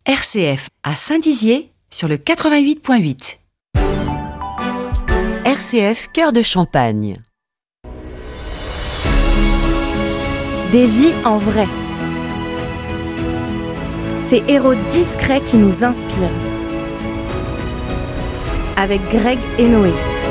RCF à Saint-Dizier sur le 88.8. RCF Cœur de Champagne. Des vies en vrai. Ces héros discrets qui nous inspirent. Avec Greg et Noé.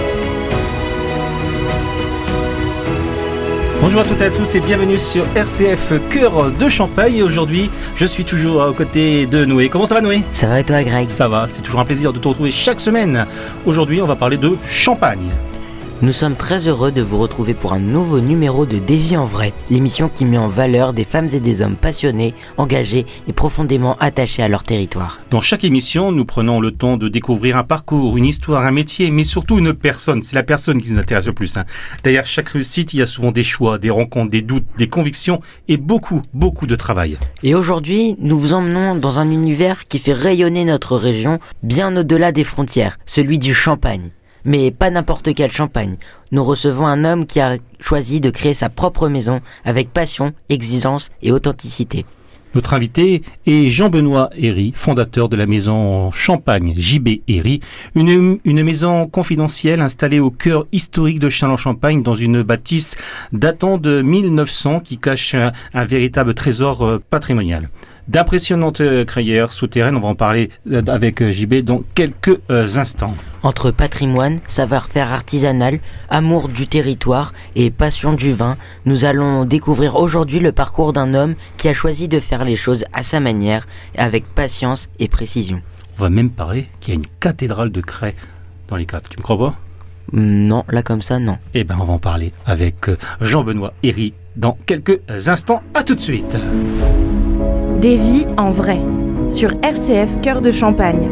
Bonjour à toutes et à tous et bienvenue sur RCF Cœur de Champagne. Aujourd'hui, je suis toujours aux côtés de Noé. Comment ça va, Noé ? Ça va et toi, Greg ? Ça va, c'est toujours un plaisir de te retrouver chaque semaine. Aujourd'hui, on va parler de champagne. Nous sommes très heureux de vous retrouver pour un nouveau numéro de Des vies en vrai, l'émission qui met en valeur des femmes et des hommes passionnés, engagés et profondément attachés à leur territoire. Dans chaque émission, nous prenons le temps de découvrir un parcours, une histoire, un métier, mais surtout une personne. C'est la personne qui nous intéresse le plus. Derrière chaque réussite, il y a souvent des choix, des rencontres, des doutes, des convictions et beaucoup de travail. Et aujourd'hui, nous vous emmenons dans un univers qui fait rayonner notre région bien au-delà des frontières, celui du champagne. Mais pas n'importe quel champagne. Nous recevons un homme qui a choisi de créer sa propre maison avec passion, exigence et authenticité. Notre invité est Jean-Benoît Héry, fondateur de la maison Champagne JB Héry, une maison confidentielle installée au cœur historique de Châlons-Champagne dans une bâtisse datant de 1900 qui cache un véritable trésor patrimonial. D'impressionnantes crayères souterraines, on va en parler avec JB dans quelques instants. Entre patrimoine, savoir-faire artisanal, amour du territoire et passion du vin, nous allons découvrir aujourd'hui le parcours d'un homme qui a choisi de faire les choses à sa manière, avec patience et précision. On va même parler qu'il y a une cathédrale de craie dans les caves, tu me crois pas ? Non, là comme ça, non. Eh ben, on va en parler avec Jean-Benoît Héry dans quelques instants. À tout de suite. Des vies en vrai, sur RCF Cœur de Champagne.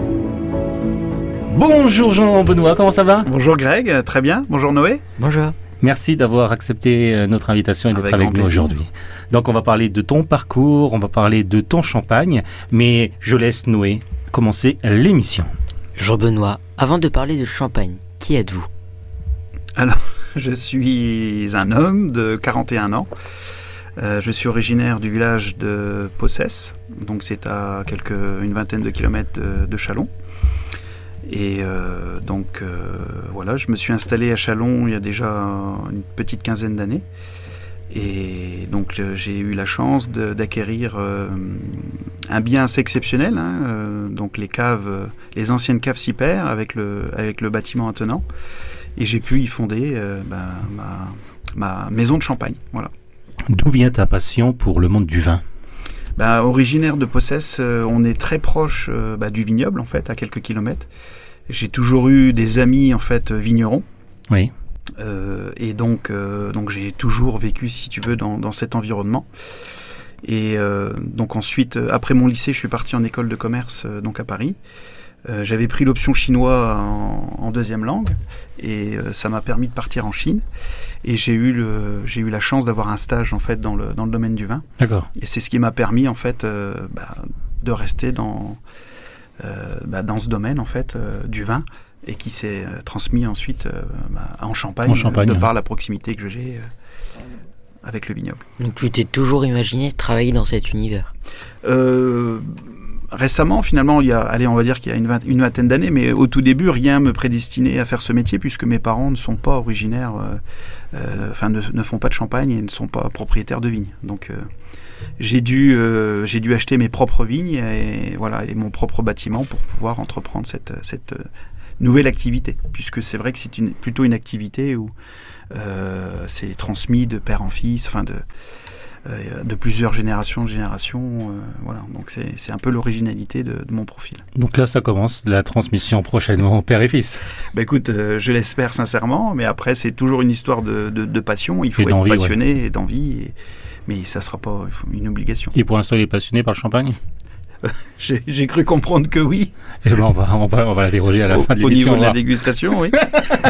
Bonjour Jean-Benoît, comment ça va ? Bonjour Greg, très bien. Bonjour Noé. Bonjour. Merci d'avoir accepté notre invitation et d'être avec nous aujourd'hui. Donc on va parler de ton parcours, on va parler de ton champagne, mais je laisse Noé commencer l'émission. Jean-Benoît, avant de parler de champagne, qui êtes-vous ? Alors, je suis un homme de 41 ans. Je suis originaire du village de Possès, donc c'est à une vingtaine de kilomètres de Châlons. Et voilà, je me suis installé à Châlons il y a déjà une petite quinzaine d'années. Et donc j'ai eu la chance d'acquérir un bien assez exceptionnel, donc les anciennes caves Sipère avec le bâtiment attenant. Et j'ai pu y fonder ma maison de champagne, voilà. D'où vient ta passion pour le monde du vin ? Originaire de Possès, on est très proche du vignoble en fait, à quelques kilomètres. J'ai toujours eu des amis en fait vignerons. Oui. Et donc j'ai toujours vécu, si tu veux, dans cet environnement. Et donc ensuite, après mon lycée, je suis parti en école de commerce donc à Paris. J'avais pris l'option chinois en deuxième langue et ça m'a permis de partir en Chine. Et j'ai eu la chance d'avoir un stage en fait dans le domaine du vin. D'accord. Et c'est ce qui m'a permis en fait de rester dans ce domaine en fait du vin et qui s'est transmis ensuite en Champagne, de par la proximité que j'ai avec le vignoble. Donc tu t'es toujours imaginé travailler dans cet univers ? Récemment, finalement, on va dire qu'il y a une vingtaine d'années, mais au tout début, rien me prédestinait à faire ce métier puisque mes parents ne sont pas originaires, ne font pas de champagne et ne sont pas propriétaires de vignes. Donc, j'ai dû acheter mes propres vignes et mon propre bâtiment pour pouvoir entreprendre cette nouvelle activité, puisque c'est vrai que c'est plutôt une activité où c'est transmis de père en fils, de plusieurs générations, voilà. Donc c'est un peu l'originalité de mon profil. Donc là, ça commence la transmission prochainement père et fils. Écoute, je l'espère sincèrement, mais après c'est toujours une histoire de passion. Il faut être passionné et d'envie, mais ça sera pas une obligation. Et pour l'instant, il est passionné par le champagne ? J'ai cru comprendre que oui. Et on va l'interroger à la fin de l'émission. Au niveau de la dégustation, oui.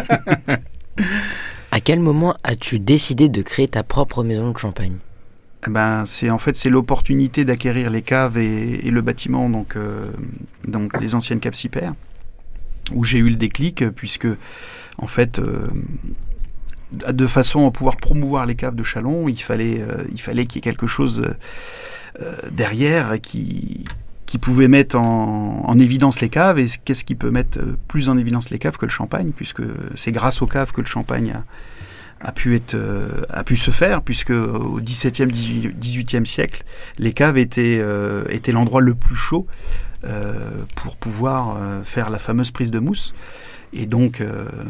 À quel moment as-tu décidé de créer ta propre maison de champagne ? C'est l'opportunité d'acquérir les caves et le bâtiment, donc les anciennes caves Sipère, où j'ai eu le déclic, puisque en fait, de façon à pouvoir promouvoir les caves de Châlons, il fallait qu'il y ait quelque chose derrière qui qui pouvait mettre en évidence les caves, et qu'est-ce qui peut mettre plus en évidence les caves que le champagne, puisque c'est grâce aux caves que le champagne a pu se faire, puisque au XVIIe, XVIIIe siècle, les caves étaient l'endroit le plus chaud pour pouvoir faire la fameuse prise de mousse. Et donc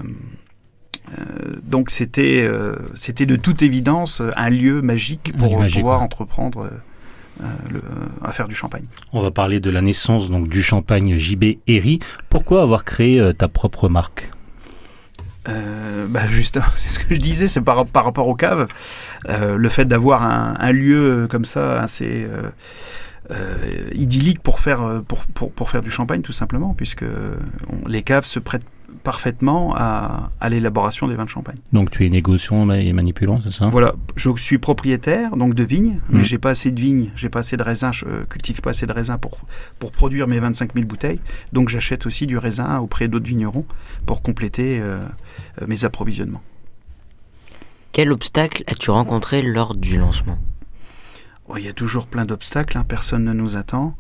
c'était de toute évidence un lieu magique pour pouvoir entreprendre à faire du champagne. On va parler de la naissance donc du champagne JB Herry. Pourquoi avoir créé ta propre marque ? Justement, c'est ce que je disais, c'est par rapport aux caves. Le fait d'avoir un lieu comme ça assez idyllique pour faire du champagne, tout simplement, puisque les caves se prêtent parfaitement à l'élaboration des vins de champagne. Donc tu es négociant et manipulant, c'est ça ? Voilà, je suis propriétaire donc de vignes, mais j'ai pas assez de vignes, j'ai pas assez de raisins, je cultive pas assez de raisins pour produire mes 25 000 bouteilles, donc j'achète aussi du raisin auprès d'autres vignerons pour compléter mes approvisionnements. Quel obstacle as-tu rencontré lors du lancement ? Il y a toujours plein d'obstacles, personne ne nous attend,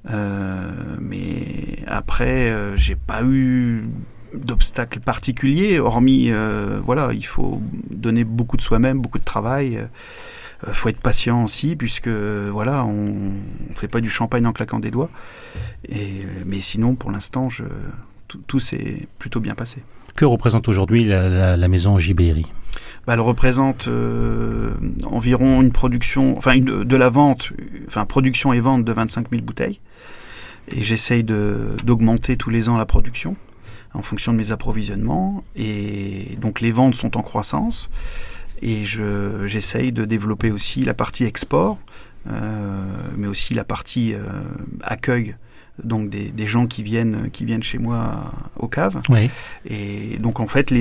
mais après j'ai pas eu d'obstacles particuliers, hormis il faut donner beaucoup de soi-même, beaucoup de travail, faut être patient aussi, puisque on fait pas du champagne en claquant des doigts, mais sinon pour l'instant tout s'est plutôt bien passé. Que représente aujourd'hui la maison JB Herry ? Elle représente environ une production, de la vente, production et vente de 25 000 bouteilles, et j'essaye d'augmenter tous les ans la production en fonction de mes approvisionnements, et donc les ventes sont en croissance, et j'essaye de développer aussi la partie export, mais aussi la partie accueil, donc des gens qui viennent chez moi aux caves. Oui. Et donc en fait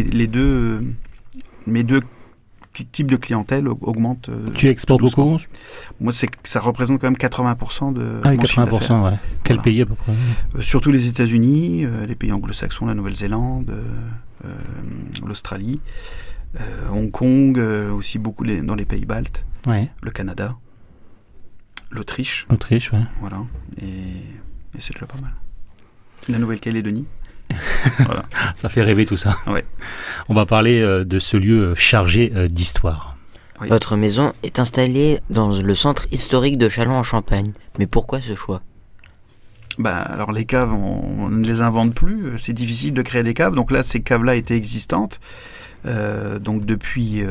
mes deux types de clientèle augmentent. Tu exportes beaucoup ? Moi, ça représente quand même 80% de mon 80%, chiffre d'affaires. Ouais. Quel pays à peu près ? Surtout les États-Unis, les pays anglo-saxons, la Nouvelle-Zélande, l'Australie, Hong Kong, aussi beaucoup dans les pays baltes, le Canada, l'Autriche. Autriche, ouais. Voilà, et c'est déjà pas mal. La Nouvelle-Calédonie. Voilà. Ça fait rêver tout ça. Ouais. On va parler de ce lieu chargé d'histoire. Oui. Votre maison est installée dans le centre historique de Châlons-en-Champagne. Mais pourquoi ce choix ? Alors les caves, on ne les invente plus. C'est difficile de créer des caves. Donc là, ces caves-là étaient existantes. Donc depuis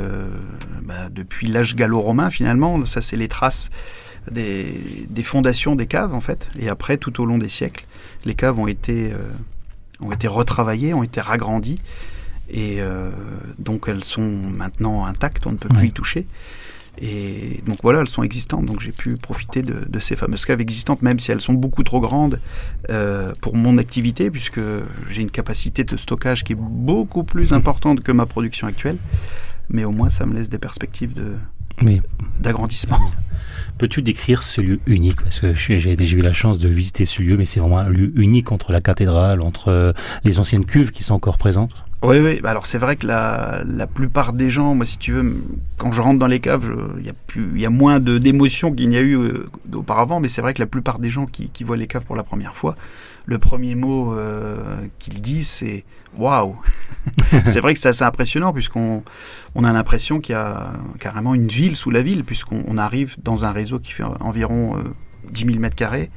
l'âge gallo-romain finalement. Ça, c'est les traces des fondations des caves en fait. Et après, tout au long des siècles, les caves ont été retravaillées, ont été ragrandies, et donc elles sont maintenant intactes, on ne peut plus y toucher, et donc voilà, elles sont existantes, donc j'ai pu profiter de ces fameuses caves existantes, même si elles sont beaucoup trop grandes pour mon activité, puisque j'ai une capacité de stockage qui est beaucoup plus importante que ma production actuelle, mais au moins ça me laisse des perspectives d'agrandissement. Peux-tu décrire ce lieu unique ? Parce que j'ai eu la chance de visiter ce lieu, mais c'est vraiment un lieu unique entre la cathédrale, entre les anciennes cuves qui sont encore présentes. Oui. Alors c'est vrai que la plupart des gens, moi si tu veux, quand je rentre dans les caves, il y a moins d'émotions qu'il n'y a eu auparavant, mais c'est vrai que la plupart des gens qui voient les caves pour la première fois, le premier mot qu'ils disent, c'est « waouh ». C'est vrai que c'est assez impressionnant, puisqu'on a l'impression qu'il y a carrément une ville sous la ville, puisqu'on arrive dans un réseau qui fait environ 10 000 mètres carrés,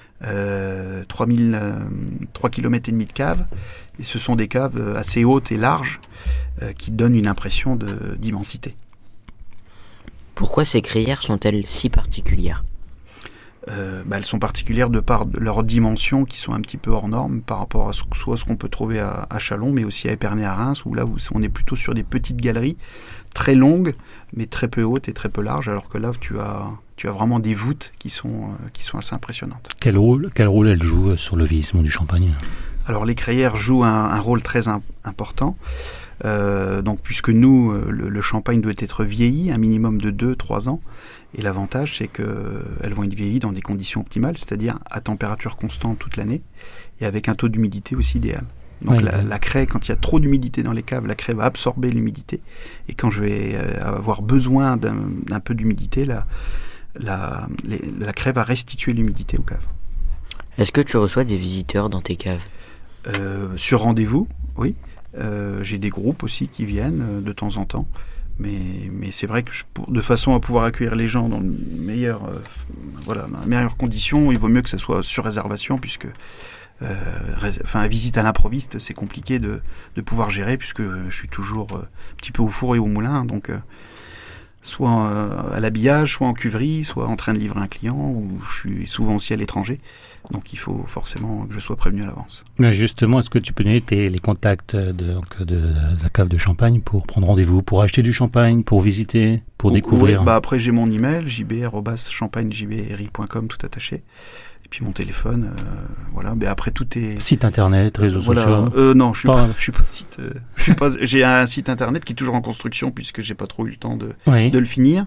3 km et demi de caves, et ce sont des caves assez hautes et larges qui donnent une impression d'immensité. Pourquoi ces crayères sont-elles si particulières ? Elles sont particulières de par leurs dimensions qui sont un petit peu hors normes par rapport à soit ce qu'on peut trouver à Châlons, mais aussi à Épernay à Reims, où là où on est plutôt sur des petites galeries très longues, mais très peu hautes et très peu larges, alors que là tu as vraiment des voûtes qui sont assez impressionnantes. Quel rôle elles jouent sur le vieillissement du champagne ? Alors les crayères jouent un rôle très important. Donc puisque nous, le champagne doit être vieilli un minimum de 2-3 ans, et l'avantage c'est qu'elles vont être vieillies dans des conditions optimales, c'est-à-dire à température constante toute l'année, et avec un taux d'humidité aussi idéal. Donc la craie, quand il y a trop d'humidité dans les caves, la craie va absorber l'humidité, et quand je vais avoir besoin d'un peu d'humidité, la craie va restituer l'humidité aux caves. Est-ce que tu reçois des visiteurs dans tes caves? Sur rendez-vous, oui. J'ai des groupes aussi qui viennent de temps en temps. Mais c'est vrai que de façon à pouvoir accueillir les gens dans le meilleur, meilleures conditions, il vaut mieux que ce soit sur réservation, puisque visite à l'improviste, c'est compliqué de pouvoir gérer, puisque je suis toujours un petit peu au four et au moulin, donc soit à l'habillage, soit en cuverie, soit en train de livrer un client, ou je suis souvent aussi à l'étranger. Donc il faut forcément que je sois prévenu à l'avance. Mais justement, est-ce que tu peux donner les contacts de la cave de champagne pour prendre rendez-vous, pour acheter du champagne, pour visiter, pour découvrir? Oui, après j'ai mon email, jb@champagnejbri.com, tout attaché. Et puis mon téléphone, Mais après tout est... Site internet, réseaux sociaux? Non, j'ai un site internet qui est toujours en construction, puisque j'ai pas trop eu le temps de le finir.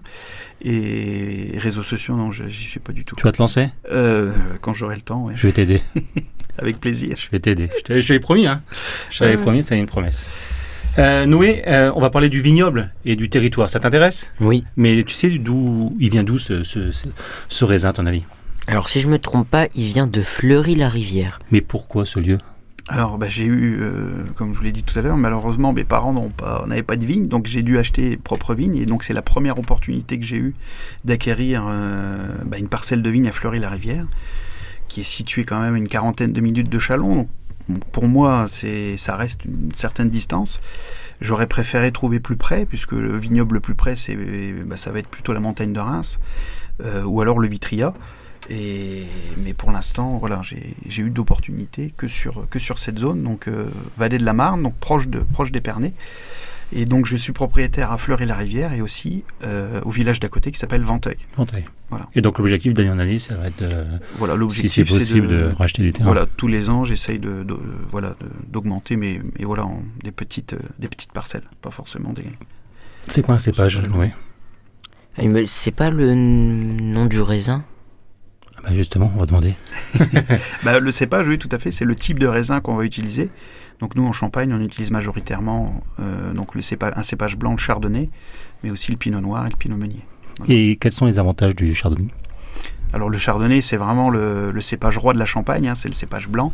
Et réseaux sociaux, non, j'y suis pas du tout. Tu vas te lancer? Quand j'aurai le temps, oui. Je vais t'aider. Avec plaisir. Je vais t'aider. Je t'avais promis, hein. Je t'avais promis, ça y est, une promesse. Noé, on va parler du vignoble et du territoire. Ça t'intéresse? Oui. Mais tu sais il vient d'où ce raisin, à ton avis? Alors, si je me trompe pas, il vient de Fleury-la-Rivière. Mais pourquoi ce lieu? Alors, j'ai eu, comme je vous l'ai dit tout à l'heure, malheureusement, mes parents n'avaient pas de vigne, donc j'ai dû acheter propre vigne, et donc c'est la première opportunité que j'ai eue d'acquérir une parcelle de vigne à Fleury-la-Rivière, qui est située quand même à une 40aine de minutes de Châlons. Donc, pour moi, ça reste une certaine distance. J'aurais préféré trouver plus près, puisque le vignoble le plus près, ça va être plutôt la montagne de Reims, ou alors le Vitria. Mais pour l'instant, j'ai eu d'opportunités que sur cette zone, donc Vallée de la Marne, donc proche d'Épernay. Et donc je suis propriétaire à Fleury-la-Rivière et aussi au village d'à côté qui s'appelle Venteuil. Voilà. Et donc l'objectif d'année en année, ça va être l'objectif, si c'est possible, de racheter du terrain. Voilà, tous les ans, j'essaye d'augmenter, mais des petites parcelles, pas forcément des... C'est quoi un cépage, Noé? C'est pas le nom du raisin? Justement, on va demander. Le cépage, oui, tout à fait, c'est le type de raisin qu'on va utiliser. Donc nous, en Champagne, on utilise majoritairement un cépage blanc, le chardonnay, mais aussi le pinot noir et le pinot meunier. Voilà. Et quels sont les avantages du chardonnay? Alors le chardonnay, c'est vraiment le cépage roi de la Champagne, c'est le cépage blanc.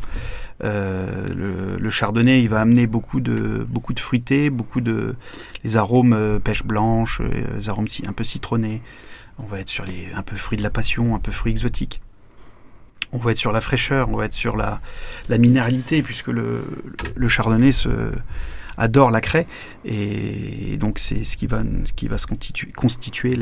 Le chardonnay, il va amener beaucoup de fruité, les arômes pêche blanche, les arômes un peu citronnés. On va être sur un peu fruits de la passion, un peu fruits exotiques. On va être sur la fraîcheur, on va être sur la minéralité, puisque le chardonnay adore la craie. Et donc c'est ce qui va se constituer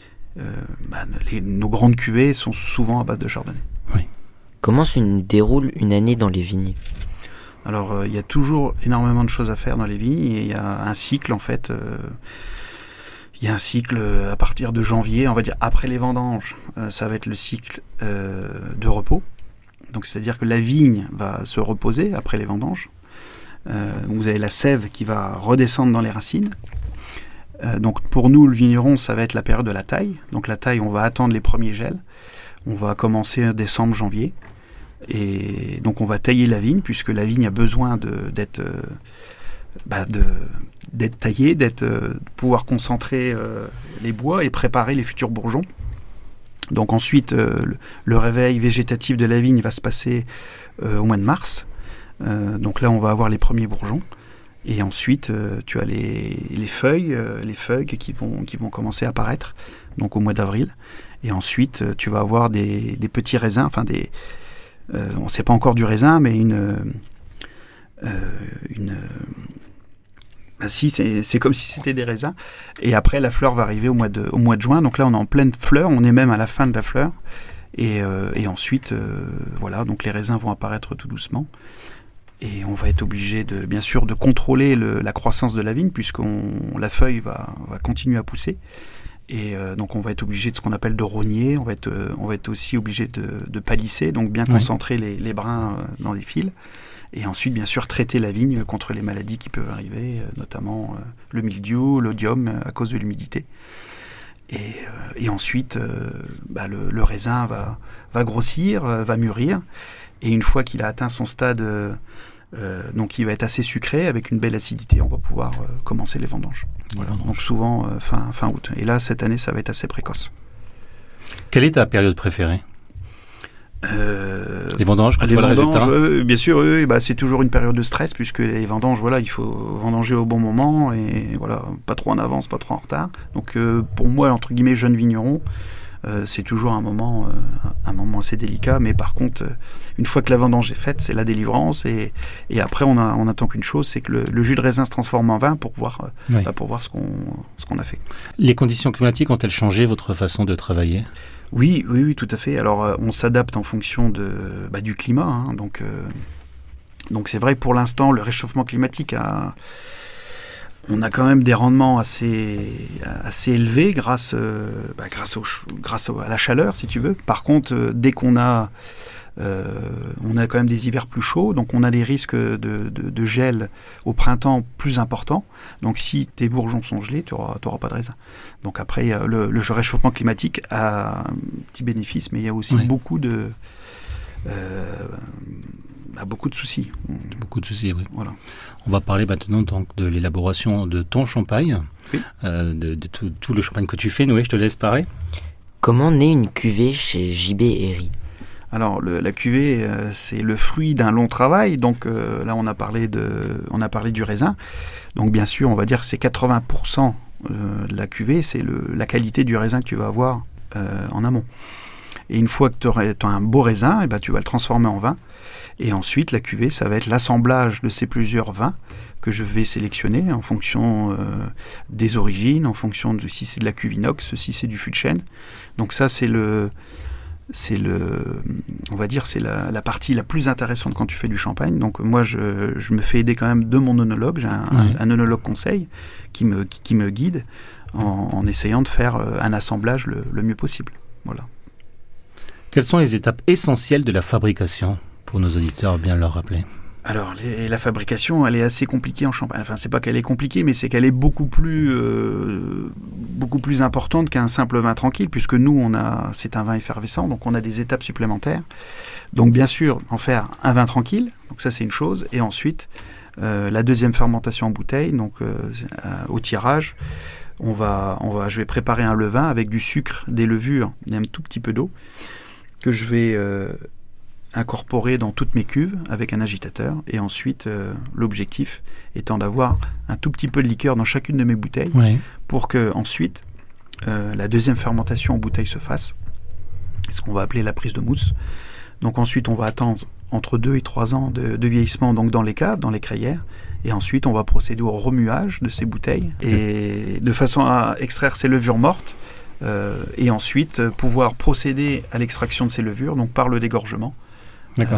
nos grandes cuvées sont souvent à base de chardonnay. Oui. Comment se déroule une année dans les vignes? Alors il y a toujours énormément de choses à faire dans les vignes, et il y a un cycle en fait. Il y a un cycle à partir de janvier, on va dire après les vendanges, ça va être le cycle de repos. Donc c'est-à-dire que la vigne va se reposer après les vendanges. Vous avez la sève qui va redescendre dans les racines. Donc pour nous, le vigneron, ça va être la période de la taille. Donc la taille, on va attendre les premiers gels. On va commencer décembre, janvier. Et donc on va tailler la vigne, puisque la vigne a besoin d'être taillée, de pouvoir concentrer les bois et préparer les futurs bourgeons. Donc ensuite, le réveil végétatif de la vigne va se passer au mois de mars. Donc là, on va avoir les premiers bourgeons. Et ensuite, tu as les feuilles qui vont commencer à apparaître, donc au mois d'avril. Et ensuite, tu vas avoir des petits raisins, on ne sait pas encore du raisin, mais c'est comme si c'était des raisins. Et après, la fleur va arriver au mois de juin. Donc là, on est en pleine fleur. On est même à la fin de la fleur. Et ensuite, donc les raisins vont apparaître tout doucement. Et on va être obligé, bien sûr, de contrôler la croissance de la vigne, puisque la feuille va continuer à pousser. Et donc, on va être obligé de ce qu'on appelle de rogner. On va être aussi obligé de palisser, donc bien concentrer les brins dans les fils. Et ensuite, bien sûr, traiter la vigne contre les maladies qui peuvent arriver, notamment le mildiou, l'odium, à cause de l'humidité. Et ensuite, le raisin va grossir, va mûrir. Et une fois qu'il a atteint son stade, donc il va être assez sucré, avec une belle acidité, on va pouvoir commencer les vendanges. Donc souvent fin août. Et là, cette année, ça va être assez précoce. Quelle est ta période préférée? Les vendanges, quand les tu vois le vendanges, résultat. bien sûr, c'est toujours une période de stress puisque les vendanges, voilà, il faut vendanger au bon moment et voilà, pas trop en avance, pas trop en retard. Donc pour moi, entre guillemets, jeune vigneron, c'est toujours un moment assez délicat. Mais par contre, une fois que la vendange est faite, c'est la délivrance et après on attend qu'une chose, c'est que le jus de raisin se transforme en vin pour voir ce qu'on a fait. Les conditions climatiques ont-elles changé votre façon de travailler ? Oui, tout à fait. Alors, on s'adapte en fonction du climat. Hein. Donc, c'est vrai, pour l'instant, le réchauffement climatique on a quand même des rendements assez élevés grâce à la chaleur, si tu veux. Par contre, dès qu'on a quand même des hivers plus chauds, donc on a des risques de gel au printemps plus importants. Donc si tes bourgeons sont gelés, tu n'auras pas de raisin. Donc après, le réchauffement climatique a un petit bénéfice, mais il y a aussi beaucoup de soucis. Beaucoup de soucis, oui. Voilà. On va parler maintenant donc de l'élaboration de ton champagne, de tout le champagne que tu fais. Noé, je te laisse parler. Comment naît une cuvée chez JB Herry ? Alors la cuvée, c'est le fruit d'un long travail. Donc là, on a parlé du raisin. Donc bien sûr, on va dire que c'est 80% de la cuvée, c'est la qualité du raisin que tu vas avoir en amont. Et une fois que tu as un beau raisin, tu vas le transformer en vin. Et ensuite, la cuvée, ça va être l'assemblage de ces plusieurs vins que je vais sélectionner en fonction des origines, en fonction de si c'est de la cuve inox, si c'est du fût de chêne. Donc ça, on va dire, c'est la partie la plus intéressante quand tu fais du champagne. Donc moi, je me fais aider quand même de mon œnologue. J'ai un œnologue conseil qui me guide en essayant de faire un assemblage le mieux possible. Voilà. Quelles sont les étapes essentielles de la fabrication pour nos auditeurs, bien leur rappeler? Alors, la fabrication, elle est assez compliquée en Champagne. Enfin, c'est pas qu'elle est compliquée, mais c'est qu'elle est beaucoup plus importante qu'un simple vin tranquille, puisque nous, c'est un vin effervescent, donc on a des étapes supplémentaires. Donc, bien sûr, en faire un vin tranquille, donc ça, c'est une chose. Et ensuite, la deuxième fermentation en bouteille, donc au tirage, je vais préparer un levain avec du sucre, des levures et un tout petit peu d'eau, que je vais incorporer dans toutes mes cuves avec un agitateur. Et ensuite, l'objectif étant d'avoir un tout petit peu de liqueur dans chacune de mes bouteilles pour que ensuite la deuxième fermentation en bouteille se fasse, ce qu'on va appeler la prise de mousse. Donc ensuite, on va attendre entre 2 et 3 ans de vieillissement donc dans les caves, dans les crayères. Et ensuite, on va procéder au remuage de ces bouteilles et de façon à extraire ces levures mortes. Et ensuite pouvoir procéder à l'extraction de ces levures, donc par le dégorgement. D'accord.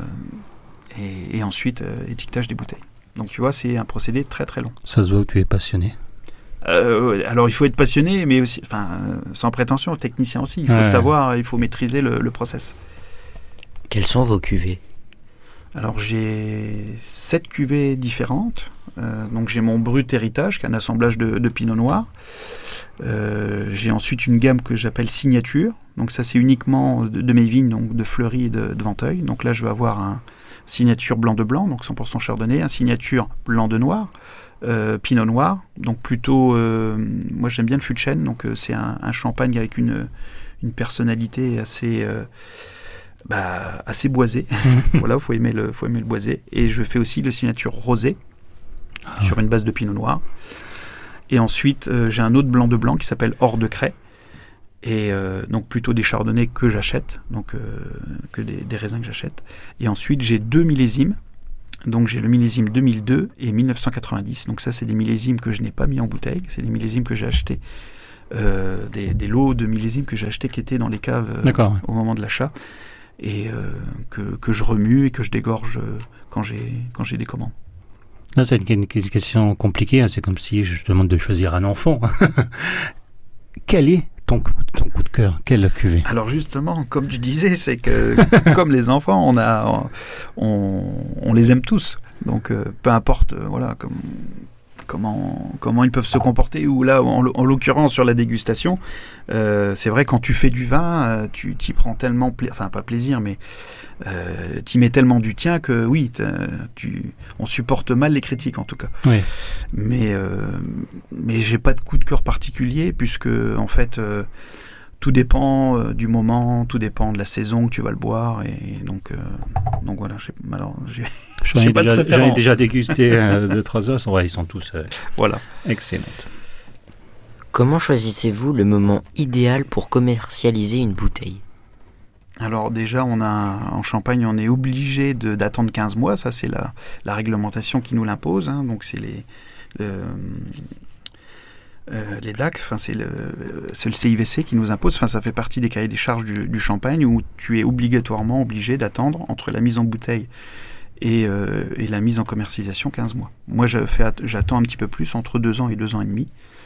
Et ensuite étiquetage des bouteilles. Donc tu vois, c'est un procédé très très long. Ça se voit que tu es passionné. Alors il faut être passionné, mais aussi, sans prétention, technicien aussi. Il faut savoir, il faut maîtriser le process. Quelles sont vos cuvées ? Alors j'ai 7 cuvées différentes. Donc j'ai mon brut héritage, qui est un assemblage de pinot noir. J'ai ensuite une gamme que j'appelle signature. Donc ça, c'est uniquement de mes vignes, donc de Fleury et de Venteuil. Donc là, je vais avoir un signature blanc de blanc, donc 100% chardonnay, un signature blanc de noir, pinot noir. Donc plutôt, moi j'aime bien le fût de chêne, donc c'est un champagne avec une personnalité assez boisée. Voilà, faut aimer le boisé. Et je fais aussi le signature rosé sur une base de pinot noir. Et ensuite, j'ai un autre blanc de blanc qui s'appelle Hors de Crais. Et donc plutôt des chardonnays que j'achète, donc que des raisins que j'achète. Et ensuite, j'ai 2 millésimes. Donc j'ai le millésime 2002 et 1990. Donc ça, c'est des millésimes que je n'ai pas mis en bouteille. C'est des millésimes que j'ai achetés. Des lots de millésimes que j'ai achetés qui étaient dans les caves au moment de l'achat. Et que je remue et que je dégorge quand j'ai des commandes. Là, c'est une question compliquée. C'est comme si je te demande de choisir un enfant. Quel est ton coup de cœur? Quelle cuvée? Alors justement, comme tu disais, c'est que comme les enfants, on les aime tous. Donc peu importe, comment ils peuvent se comporter, ou là, en l'occurrence sur la dégustation, c'est vrai, quand tu fais du vin, tu t'y prends tellement, pas plaisir, mais t'y mets tellement du tien que oui, on supporte mal les critiques en tout cas. Oui. Mais j'ai pas de coup de cœur particulier, puisque en fait, tout dépend du moment, tout dépend de la saison que tu vas le boire. Et donc voilà, J'en ai déjà dégusté 2-3 os. Ouais, ils sont tous voilà. excellents. Comment choisissez-vous le moment idéal pour commercialiser une bouteille ? Alors déjà, en Champagne, on est obligé d'attendre 15 mois. Ça, c'est la réglementation qui nous l'impose. Hein. Donc, c'est les DAC, c'est le CIVC qui nous impose. Ça fait partie des cahiers des charges du Champagne où tu es obligatoirement obligé d'attendre entre la mise en bouteille et la mise en commercialisation 15 mois. Moi, j'attends un petit peu plus, entre 2 ans et 2 ans et demi.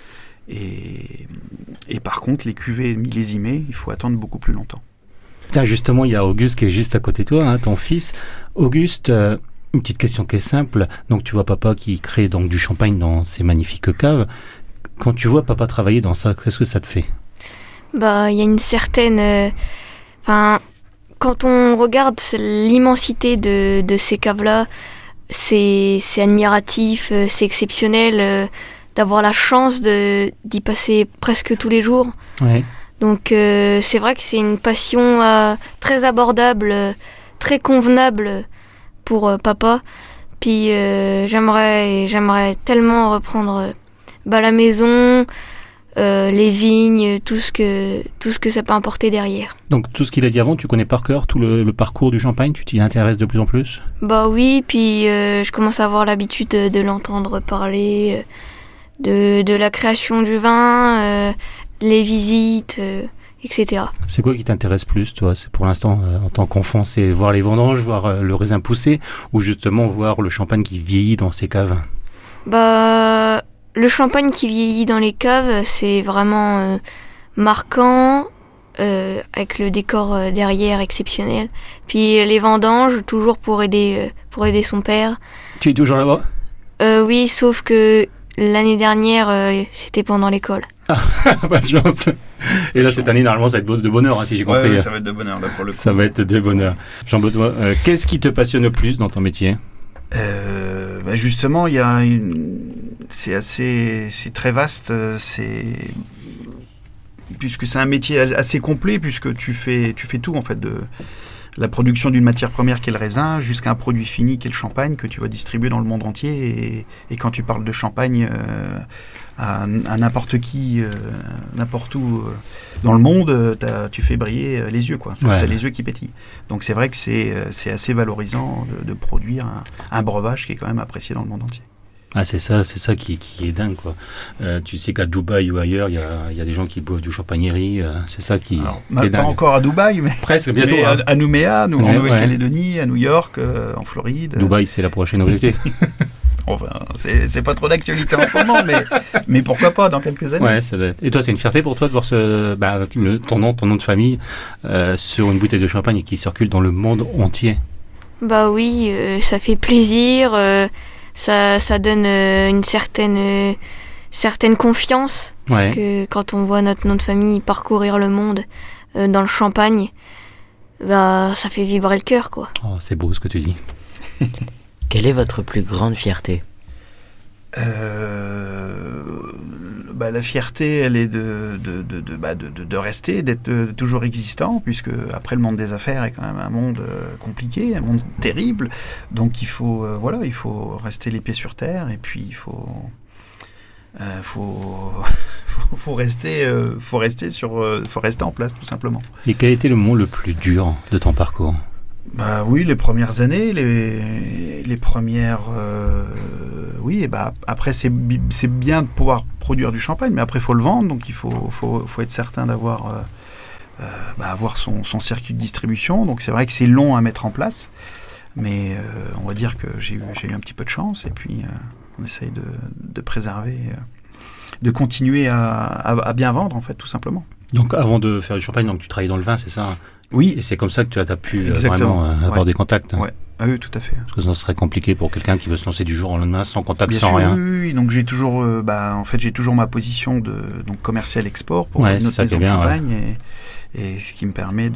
Et par contre, les cuvées millésimées, il faut attendre beaucoup plus longtemps. Justement, il y a Auguste qui est juste à côté de toi, hein, ton fils. Auguste, une petite question qui est simple. Donc, tu vois papa qui crée donc du champagne dans ces magnifiques caves. Quand tu vois papa travailler dans ça, qu'est-ce que ça te fait ? Il y a une certaine... quand on regarde l'immensité de ces caves-là, c'est admiratif, c'est exceptionnel d'avoir la chance d'y passer presque tous les jours. Ouais. Donc c'est vrai que c'est une passion très abordable, très convenable pour papa. Puis j'aimerais tellement reprendre la maison, les vignes, tout ce que ça peut apporter derrière. Donc tout ce qu'il a dit avant, tu connais par cœur tout le parcours du champagne, tu t'y intéresses de plus en plus ? Oui, puis je commence à avoir l'habitude de l'entendre parler, de la création du vin, les visites, etc. C'est quoi qui t'intéresse plus, toi ? C'est pour l'instant, en tant qu'enfant, c'est voir les vendanges, voir le raisin pousser, ou justement voir le champagne qui vieillit dans ses caves ? Le champagne qui vieillit dans les caves, c'est vraiment marquant, avec le décor derrière exceptionnel. Puis les vendanges, toujours pour aider son père. Tu es toujours là-bas ? Oui, sauf que l'année dernière, c'était pendant l'école. Ah, pas de chance. Et là, cette année, normalement, ça va être de bonheur, hein, si j'ai compris. Ouais, ça va être de bonheur, là, pour le coup. Ça va être de bonheur. Jean-Benoît, qu'est-ce qui te passionne le plus dans ton métier ? Justement, c'est très vaste, puisque c'est un métier assez complet, puisque tu fais tout, en fait, de la production d'une matière première qui est le raisin jusqu'à un produit fini qui est le champagne que tu vas distribuer dans le monde entier. Et quand tu parles de champagne à n'importe qui, n'importe où dans le monde, tu fais briller les yeux, quoi. Tu as les yeux qui pétillent. Donc c'est vrai que c'est assez valorisant de produire un breuvage qui est quand même apprécié dans le monde entier. Ah, c'est ça qui est dingue, quoi. Tu sais qu'à Dubaï ou ailleurs, il y a des gens qui boivent du champagnerie. C'est ça qui est dingue. Pas encore à Dubaï, mais presque bientôt. Mais à Nouméa, en Nouvelle-Calédonie, à New York, en Floride. Dubaï, c'est la prochaine objectif. Enfin, c'est pas trop d'actualité en ce moment, mais pourquoi pas dans quelques années. Ouais, ça doit être. Et toi, c'est une fierté pour toi de voir ton nom de famille sur une bouteille de champagne qui circule dans le monde entier. Oui, ça fait plaisir. Ça donne une certaine confiance. Ouais. Que quand on voit notre nom de famille parcourir le monde dans le champagne, ça fait vibrer le cœur, quoi. Oh, c'est beau ce que tu dis. Quelle est votre plus grande fierté ? La fierté, elle est de rester, d'être toujours existant, puisque après le monde des affaires est quand même un monde compliqué, un monde terrible. Donc il faut rester les pieds sur terre, et puis il faut rester en place, tout simplement. Et quel a été le moment le plus dur de ton parcours ? Oui, les premières années, les premières... après, c'est bien de pouvoir produire du champagne, mais après, il faut le vendre, donc il faut être certain d'avoir avoir son circuit de distribution. Donc, c'est vrai que c'est long à mettre en place, mais on va dire que j'ai eu un petit peu de chance, et puis on essaye de préserver, de continuer à bien vendre, en fait, tout simplement. Donc, avant de faire du champagne, donc, tu travaillais dans le vin, c'est ça ? Oui. Et c'est comme ça que tu as pu vraiment avoir des contacts. Ouais. Ah oui, tout à fait. Parce que ça serait compliqué pour quelqu'un qui veut se lancer du jour au lendemain, sans contact, bien sans sûr, rien. Oui. Donc j'ai toujours, j'ai toujours ma position de commercial export pour notre maison de champagne, et ce qui me permet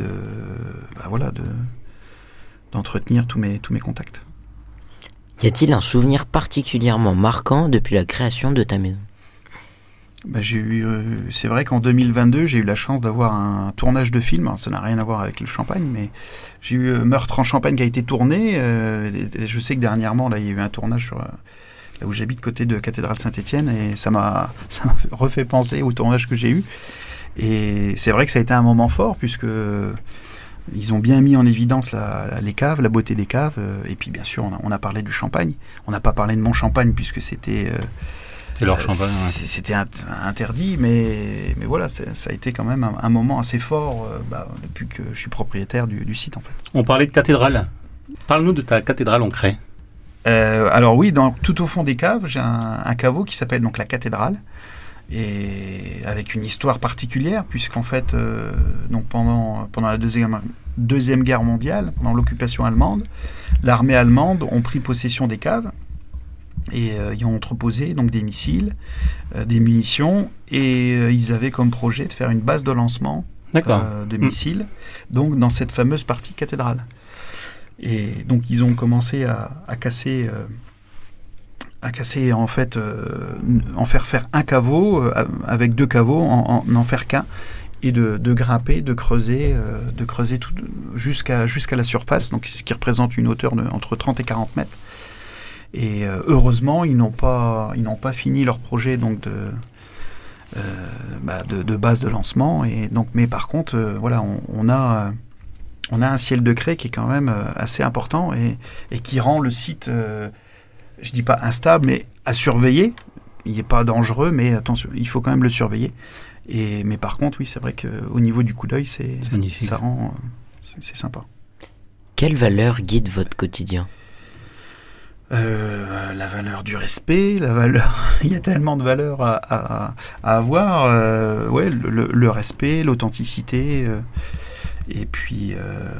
d'entretenir tous mes contacts. Y a-t-il un souvenir particulièrement marquant depuis la création de ta maison ? C'est vrai qu'en 2022, j'ai eu la chance d'avoir un tournage de film. Alors, ça n'a rien à voir avec le Champagne, mais j'ai eu Meurtre en Champagne qui a été tourné. Et je sais que dernièrement, là, il y a eu un tournage là où j'habite, côté de Cathédrale Saint-Étienne, et ça m'a refait penser au tournage que j'ai eu. Et c'est vrai que ça a été un moment fort, puisque ils ont bien mis en évidence les caves, la beauté des caves. Et puis, bien sûr, on a parlé du Champagne. On n'a pas parlé de mon Champagne, puisque c'était... C'est leur Champagne. C'était interdit, mais voilà, ça a été quand même un moment assez fort depuis que je suis propriétaire du site, en fait. On parlait de cathédrale. Parle-nous de ta cathédrale en craie. Alors oui, tout au fond des caves, j'ai un caveau qui s'appelle donc la cathédrale, et avec une histoire particulière, puisqu'en fait, donc pendant la deuxième guerre mondiale, pendant l'occupation allemande, l'armée allemande ont pris possession des caves, et ils ont entreposé donc des missiles, des munitions, et ils avaient comme projet de faire une base de lancement de missiles, donc dans cette fameuse partie cathédrale. Et donc ils ont commencé à casser en fait, en faire un caveau avec 2 caveaux, en faire qu'un, et de grimper, de creuser tout jusqu'à la surface, donc ce qui représente une hauteur entre 30 et 40 mètres. Et heureusement, ils n'ont pas fini leur projet donc de base de lancement. Et donc, mais par contre, voilà, on a un ciel de craie qui est quand même assez important, et qui rend le site, je dis pas instable, mais à surveiller. Il n'est pas dangereux, mais attention, il faut quand même le surveiller. Mais par contre, oui, c'est vrai qu'au niveau du coup d'œil, c'est magnifique. Ça rend, c'est sympa. Quelle valeur guide votre quotidien ? La valeur du respect, la valeur. Il y a tellement de valeurs à avoir. Le respect, l'authenticité, et puis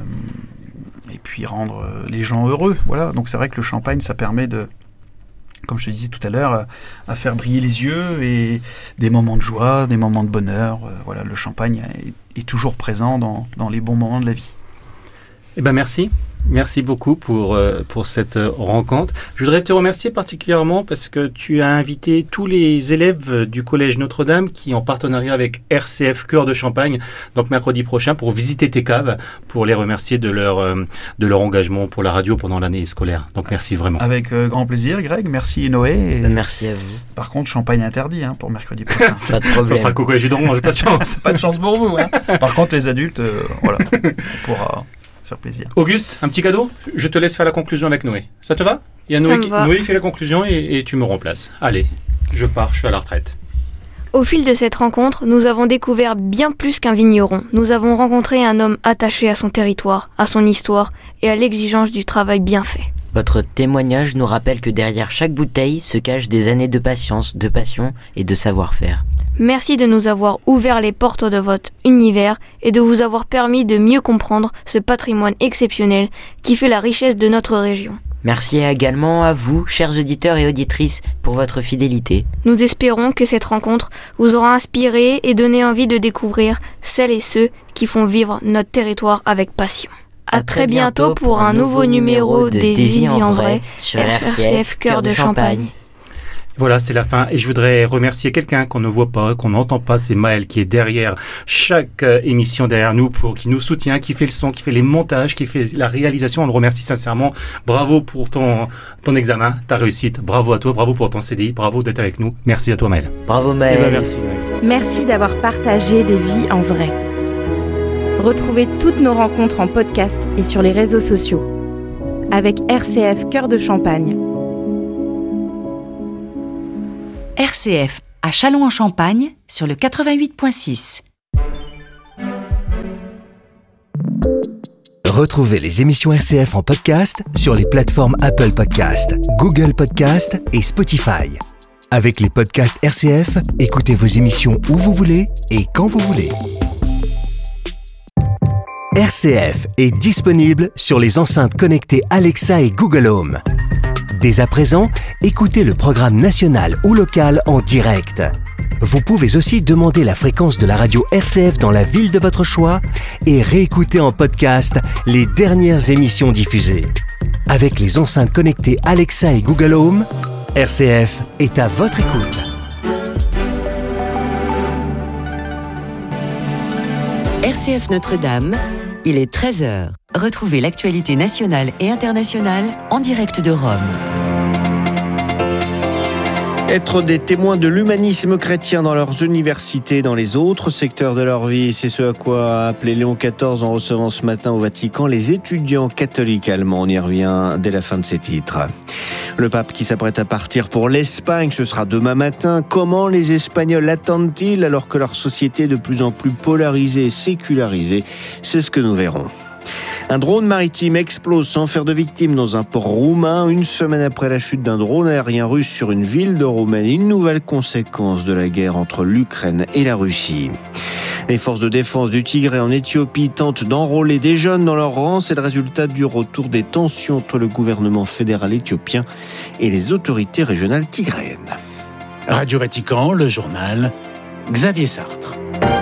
rendre les gens heureux. Voilà. Donc c'est vrai que le Champagne, ça permet de, comme je te disais tout à l'heure, à faire briller les yeux, et des moments de joie, des moments de bonheur. Voilà, le Champagne est toujours présent dans les bons moments de la vie. Eh ben merci. Merci beaucoup pour cette rencontre. Je voudrais te remercier particulièrement parce que tu as invité tous les élèves du Collège Notre-Dame qui, en partenariat avec RCF Cœur de Champagne, donc mercredi prochain, pour visiter tes caves, pour les remercier de leur engagement pour la radio pendant l'année scolaire. Donc merci vraiment. Avec grand plaisir, Greg. Merci Noé. Merci à vous. Par contre, Champagne interdit pour mercredi prochain. Pas de problème. Ça sera Coco et jus d'orange, pas de chance. Pas de chance pour vous. Par contre, les adultes, voilà, on pourra... plaisir. Auguste, un petit cadeau. Je te laisse faire la conclusion avec Noé. Ça te va ? Il y a Noé qui fait la conclusion et tu me remplaces. Allez, je pars, je suis à la retraite. Au fil de cette rencontre, nous avons découvert bien plus qu'un vigneron. Nous avons rencontré un homme attaché à son territoire, à son histoire et à l'exigence du travail bien fait. Votre témoignage nous rappelle que derrière chaque bouteille se cachent des années de patience, de passion et de savoir-faire. Merci de nous avoir ouvert les portes de votre univers et de vous avoir permis de mieux comprendre ce patrimoine exceptionnel qui fait la richesse de notre région. Merci également à vous, chers auditeurs et auditrices, pour votre fidélité. Nous espérons que cette rencontre vous aura inspiré et donné envie de découvrir celles et ceux qui font vivre notre territoire avec passion. À très bientôt pour un nouveau numéro des Vies en vrai sur RCF Cœur de Champagne. Voilà, c'est la fin. Et je voudrais remercier quelqu'un qu'on ne voit pas, qu'on n'entend pas. C'est Maël qui est derrière chaque émission derrière nous, qui nous soutient, qui fait le son, qui fait les montages, qui fait la réalisation. On le remercie sincèrement. Bravo pour ton examen, ta réussite. Bravo à toi, bravo pour ton CDI, bravo d'être avec nous. Merci à toi Maël. Bravo Maël. Eh ben, merci Maël. Merci d'avoir partagé des vies en vrai. Retrouvez toutes nos rencontres en podcast et sur les réseaux sociaux. Avec RCF Cœur de Champagne. RCF à Châlons-en-Champagne sur le 88.6. Retrouvez les émissions RCF en podcast sur les plateformes Apple Podcast, Google Podcast et Spotify. Avec les podcasts RCF, écoutez vos émissions où vous voulez et quand vous voulez. RCF est disponible sur les enceintes connectées Alexa et Google Home. Dès à présent, écoutez le programme national ou local en direct. Vous pouvez aussi demander la fréquence de la radio RCF dans la ville de votre choix et réécouter en podcast les dernières émissions diffusées. Avec les enceintes connectées Alexa et Google Home, RCF est à votre écoute. RCF Notre-Dame, il est 13h. Retrouvez l'actualité nationale et internationale en direct de Rome. Être des témoins de l'humanisme chrétien dans leurs universités, dans les autres secteurs de leur vie, c'est ce à quoi a appelé Léon XIV en recevant ce matin au Vatican les étudiants catholiques allemands. On y revient dès la fin de ces titres. Le pape qui s'apprête à partir pour l'Espagne, ce sera demain matin. Comment les Espagnols l'attendent-ils alors que leur société est de plus en plus polarisée et sécularisée ? C'est ce que nous verrons. Un drone maritime explose sans faire de victimes dans un port roumain. Une semaine après la chute d'un drone aérien russe sur une ville de Roumanie, une nouvelle conséquence de la guerre entre l'Ukraine et la Russie. Les forces de défense du Tigré en Éthiopie tentent d'enrôler des jeunes dans leur rang. C'est le résultat du retour des tensions entre le gouvernement fédéral éthiopien et les autorités régionales tigréennes. Radio Vatican, le journal, Xavier Sartre.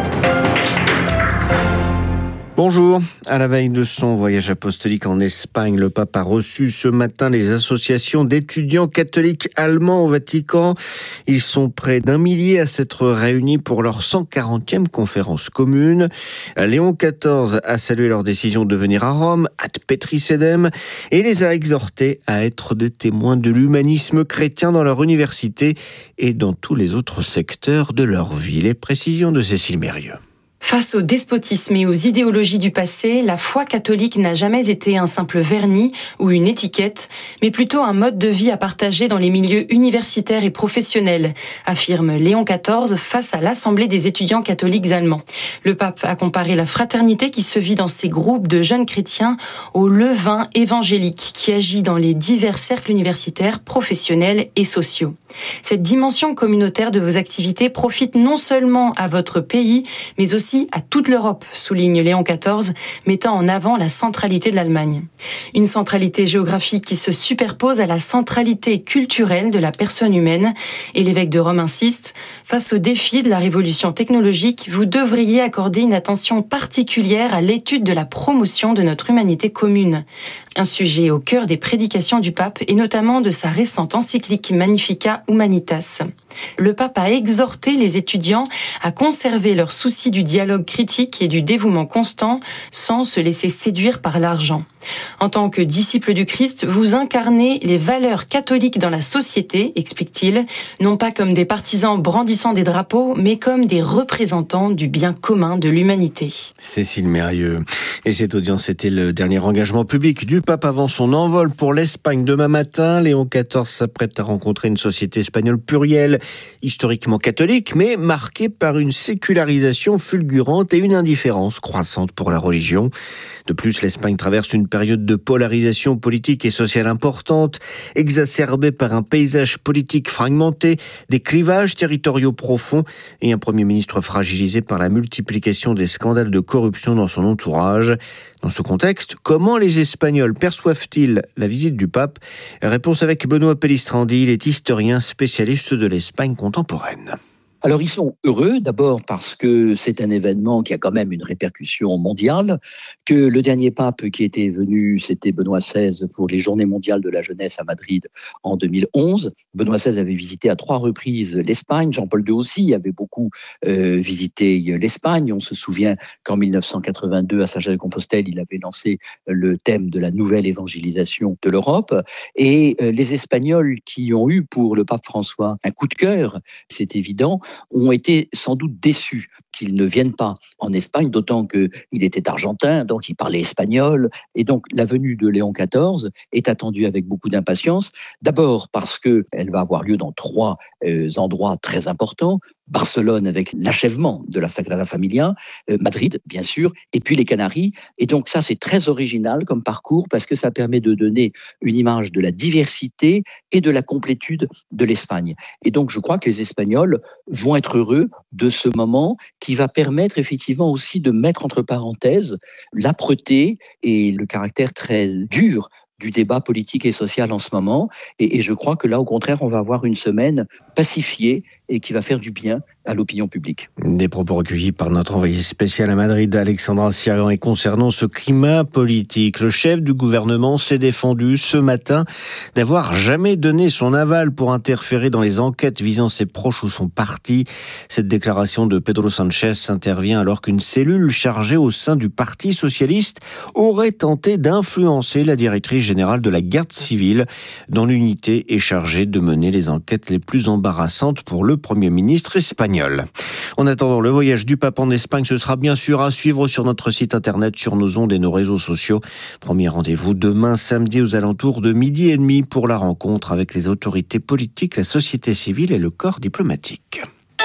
Bonjour. À la veille de son voyage apostolique en Espagne, le pape a reçu ce matin les associations d'étudiants catholiques allemands au Vatican. Ils sont près d'1 millier à s'être réunis pour leur 140e conférence commune. Léon XIV a salué leur décision de venir à Rome, ad Petris Sedem, et les a exhortés à être des témoins de l'humanisme chrétien dans leur université et dans tous les autres secteurs de leur vie. Les précisions de Cécile Mérieux. Face au despotisme et aux idéologies du passé, la foi catholique n'a jamais été un simple vernis ou une étiquette, mais plutôt un mode de vie à partager dans les milieux universitaires et professionnels, affirme Léon XIV face à l'Assemblée des étudiants catholiques allemands. Le pape a comparé la fraternité qui se vit dans ces groupes de jeunes chrétiens au levain évangélique qui agit dans les divers cercles universitaires, professionnels et sociaux. Cette dimension communautaire de vos activités profite non seulement à votre pays, mais aussi à toute l'Europe, souligne Léon XIV, mettant en avant la centralité de l'Allemagne. Une centralité géographique qui se superpose à la centralité culturelle de la personne humaine. Et l'évêque de Rome insiste, face aux défis de la révolution technologique, vous devriez accorder une attention particulière à l'étude de la promotion de notre humanité commune. Un sujet au cœur des prédications du pape et notamment de sa récente encyclique Magnificat Humanitas. Le pape a exhorté les étudiants à conserver leur souci du dialogue critique et du dévouement constant sans se laisser séduire par l'argent. En tant que disciple du Christ, vous incarnez les valeurs catholiques dans la société, explique-t-il, non pas comme des partisans brandissant des drapeaux, mais comme des représentants du bien commun de l'humanité. Cécile Mérieux. Et cette audience était le dernier engagement public du pape avant son envol pour l'Espagne demain matin. Léon XIV s'apprête à rencontrer une société espagnole plurielle, historiquement catholique, mais marquée par une sécularisation fulgurante et une indifférence croissante pour la religion. De plus, l'Espagne traverse une période de polarisation politique et sociale importante, exacerbée par un paysage politique fragmenté, des clivages territoriaux profonds et un Premier ministre fragilisé par la multiplication des scandales de corruption dans son entourage. Dans ce contexte, comment les Espagnols perçoivent-ils la visite du pape ? Réponse avec Benoît Pellistrandi, il est historien spécialiste de l'Espagne contemporaine. Alors ils sont heureux d'abord parce que c'est un événement qui a quand même une répercussion mondiale, que le dernier pape qui était venu, c'était Benoît XVI pour les Journées mondiales de la jeunesse à Madrid en 2011. Benoît XVI avait visité à 3 reprises l'Espagne, Jean-Paul II aussi avait beaucoup visité l'Espagne. On se souvient qu'en 1982 à Saint-Jacques-de-Compostelle, il avait lancé le thème de la nouvelle évangélisation de l'Europe. Et les Espagnols qui ont eu pour le pape François un coup de cœur, c'est évident, ont été sans doute déçus qu'il ne vienne pas en Espagne, d'autant qu'il était argentin, donc il parlait espagnol. Et donc la venue de Léon XIV est attendue avec beaucoup d'impatience. D'abord parce qu'elle va avoir lieu dans 3 endroits très importants. Barcelone avec l'achèvement de la Sagrada Familia, Madrid bien sûr, et puis les Canaries. Et donc ça c'est très original comme parcours parce que ça permet de donner une image de la diversité et de la complétude de l'Espagne. Et donc je crois que les Espagnols vont être heureux de ce moment qui va permettre effectivement aussi de mettre entre parenthèses l'âpreté et le caractère très dur du débat politique et social en ce moment. Et je crois que là, au contraire, on va avoir une semaine pacifiée et qui va faire du bien à l'opinion publique. Des propos recueillis par notre envoyé spécial à Madrid, Alexandra Sirgan. Et concernant ce climat politique, le chef du gouvernement s'est défendu ce matin d'avoir jamais donné son aval pour interférer dans les enquêtes visant ses proches ou son parti. Cette déclaration de Pedro Sánchez intervient alors qu'une cellule chargée au sein du Parti socialiste aurait tenté d'influencer la directrice générale de la garde civile, dont l'unité est chargée de mener les enquêtes les plus embarrassantes pour le Premier ministre espagnol. En attendant, le voyage du pape en Espagne, ce sera bien sûr à suivre sur notre site internet, sur nos ondes et nos réseaux sociaux. Premier rendez-vous demain samedi aux alentours de 12h30 pour la rencontre avec les autorités politiques, la société civile et le corps diplomatique.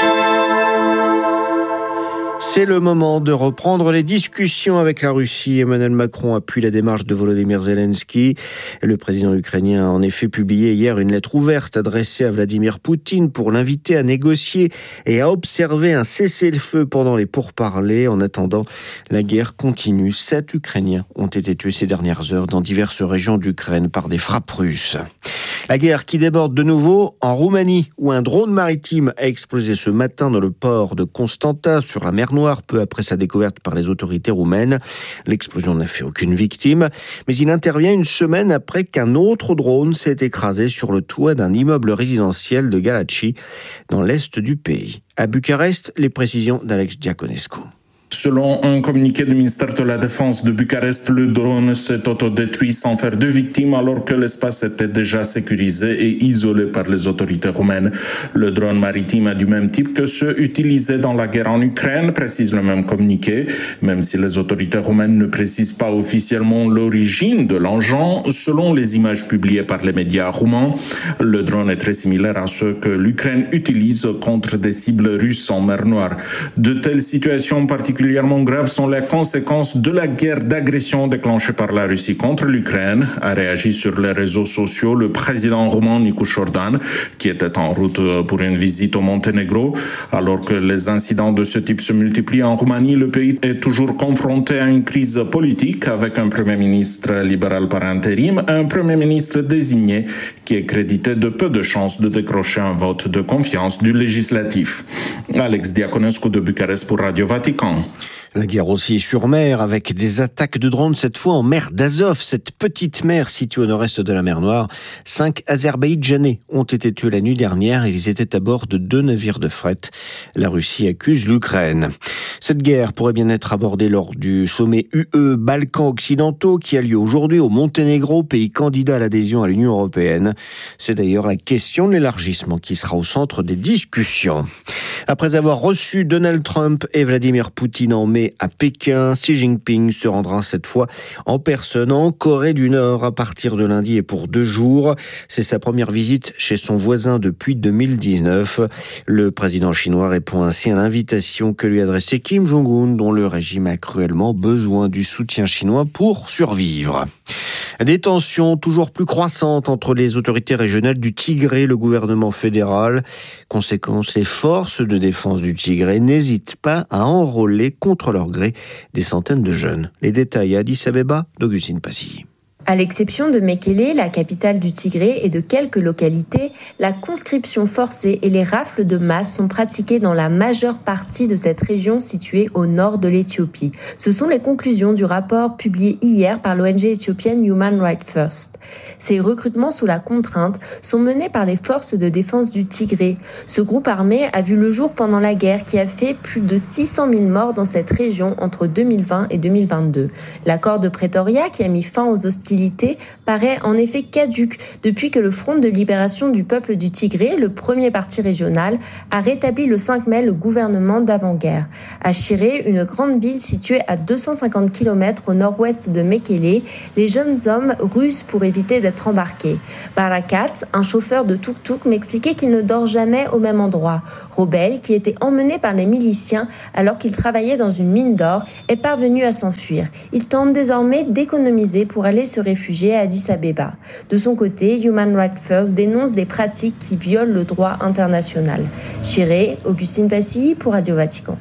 C'est le moment de reprendre les discussions avec la Russie. Emmanuel Macron appuie la démarche de Volodymyr Zelensky. Le président ukrainien a en effet publié hier une lettre ouverte adressée à Vladimir Poutine pour l'inviter à négocier et à observer un cessez-le-feu pendant les pourparlers. En attendant, la guerre continue. 7 Ukrainiens ont été tués ces dernières heures dans diverses régions d'Ukraine par des frappes russes. La guerre qui déborde de nouveau en Roumanie, où un drone maritime a explosé ce matin dans le port de Constanta, sur la mer Noire, peu après sa découverte par les autorités roumaines. L'explosion n'a fait aucune victime, mais il intervient une semaine après qu'un autre drone s'est écrasé sur le toit d'un immeuble résidentiel de Galați, dans l'est du pays. À Bucarest, les précisions d'Alex Diaconescu. Selon un communiqué du ministère de la Défense de Bucarest, le drone s'est autodétruit sans faire de victimes alors que l'espace était déjà sécurisé et isolé par les autorités roumaines. Le drone maritime est du même type que ceux utilisés dans la guerre en Ukraine, précise le même communiqué. Même si les autorités roumaines ne précisent pas officiellement l'origine de l'engin, selon les images publiées par les médias roumains, le drone est très similaire à ceux que l'Ukraine utilise contre des cibles russes en mer Noire. De telles situations particulièrement graves sont les conséquences de la guerre d'agression déclenchée par la Russie contre l'Ukraine, a réagi sur les réseaux sociaux le président roumain Nicu Șordan, qui était en route pour une visite au Monténégro. Alors que les incidents de ce type se multiplient en Roumanie, le pays est toujours confronté à une crise politique avec un premier ministre libéral par intérim, un premier ministre désigné qui est crédité de peu de chances de décrocher un vote de confiance du législatif. Alex Diaconescu de Bucarest pour Radio Vatican. La guerre aussi sur mer, avec des attaques de drones, cette fois en mer d'Azov, cette petite mer située au nord-est de la mer Noire. 5 Azerbaïdjanais ont été tués la nuit dernière. Ils étaient à bord de 2 navires de fret. La Russie accuse l'Ukraine. Cette guerre pourrait bien être abordée lors du sommet UE Balkans occidentaux qui a lieu aujourd'hui au Monténégro, pays candidat à l'adhésion à l'Union européenne. C'est d'ailleurs la question de l'élargissement qui sera au centre des discussions. Après avoir reçu Donald Trump et Vladimir Poutine en mai à Pékin, Xi Jinping se rendra cette fois en personne en Corée du Nord à partir de lundi et pour 2 jours. C'est sa première visite chez son voisin depuis 2019. Le président chinois répond ainsi à l'invitation que lui adressait Kim Jong-un, dont le régime a cruellement besoin du soutien chinois pour survivre. Des tensions toujours plus croissantes entre les autorités régionales du Tigré et le gouvernement fédéral. Conséquence, les forces de défense du Tigré n'hésitent pas à enrôler contre leur gré des centaines de jeunes. Les détails à Addis Abeba d'Augustine Passy. À l'exception de Mekele, la capitale du Tigré, et de quelques localités, la conscription forcée et les rafles de masse sont pratiquées dans la majeure partie de cette région située au nord de l'Éthiopie. Ce sont les conclusions du rapport publié hier par l'ONG éthiopienne Human Rights First. Ces recrutements sous la contrainte sont menés par les forces de défense du Tigré. Ce groupe armé a vu le jour pendant la guerre qui a fait plus de 600 000 morts dans cette région entre 2020 et 2022. L'accord de Pretoria, qui a mis fin aux hostilités, paraît en effet caduque depuis que le Front de libération du peuple du Tigré, le premier parti régional, a rétabli le 5 mai le gouvernement d'avant-guerre. À Shiré, une grande ville située à 250 km au nord-ouest de Mekele, les jeunes hommes rusent pour éviter d'être embarqués. Barakat, un chauffeur de tuk-tuk, m'expliquait qu'il ne dort jamais au même endroit. Robel, qui était emmené par les miliciens alors qu'il travaillait dans une mine d'or, est parvenu à s'enfuir. Il tente désormais d'économiser pour aller se réfugiés à Addis Abeba. De son côté, Human Rights First dénonce des pratiques qui violent le droit international. Shiré, Augustine Passy pour Radio Vatican.